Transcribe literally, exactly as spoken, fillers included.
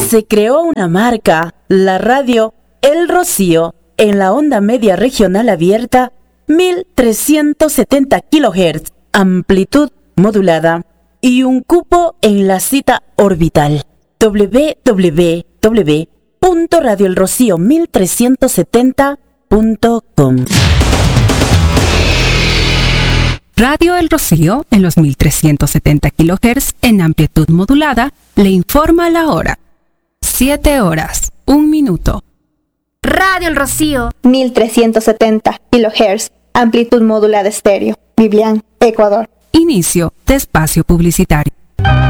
se creó una marca, la radio El Rocío, en la onda media regional abierta, mil trescientos setenta kilohertz, amplitud modulada, y un cupo en la cita orbital doble u doble u doble u punto radio el rocío mil trescientos setenta punto com. Radio El Rocío, en los mil trescientos setenta kilohertz en amplitud modulada, le informa la hora. siete horas, un minuto. Radio El Rocío, mil trescientos setenta kilohertz, amplitud modulada estéreo, Biblián, Ecuador. Inicio de espacio publicitario.